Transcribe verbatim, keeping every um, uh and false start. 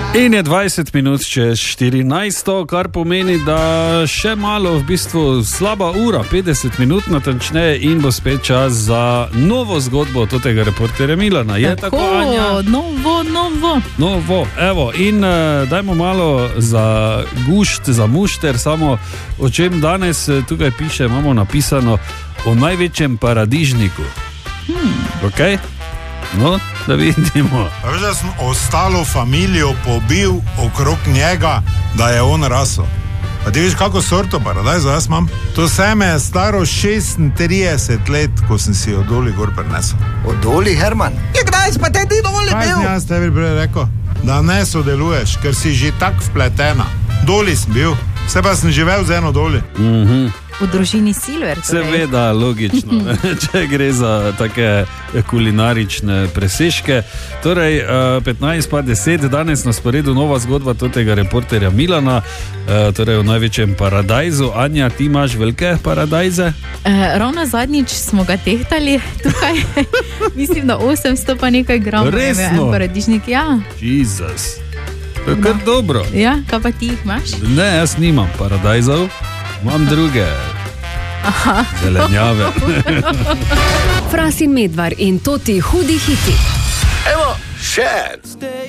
In je dvajset minut čez štirinajst, kar pomeni, da še malo, v bistvu slaba ura, petdeset minut natančneje in bo spet čas za novo zgodbo tega reporterja Milana. Je tako, tako Anja? Novo, novo. Novo, evo, in uh, dajmo malo za gušt, za mušter, samo o čem danes tukaj piše, imamo napisano o največjem paradižniku. Hmm. Ok? No, da vidimo. Veš, da sem ostalo familijo pobil okrog njega, da je on rasel. Pa ti veš, kako sorto paradajza jaz imam? To seme je staro šestintrideset let, ko sem si od doli gor prinesel. Od doli, Herman? Je kdaj pa te ti doli bil? Kaj sem jaz tebi prej rekel? Da ne sodeluješ, ker si že tak vpletena. Doli sem bil, vse pa sem živel z eno doli. Mhm. V družini Silver. Torej. Seveda, logično, če gre za take kulinarične presežke. Torej, petnajst pa deset, danes na sporedu nova zgodba tega reporterja Milana, torej v največjem paradajzu. Anja, ti imaš velike paradajze? E, ravno zadnjič smo ga tehtali tukaj, mislim, da osemsto pa nekaj gramov. Resno? Paradižnik, ja. Jezus, to je kar no. Dobro. Ja, kaj pa ti imaš? Ne, jaz nimam paradajzov. Imam druge. Aha. Zelenjave. Fras in Medvar in to ti hudi hiti. Evo, še.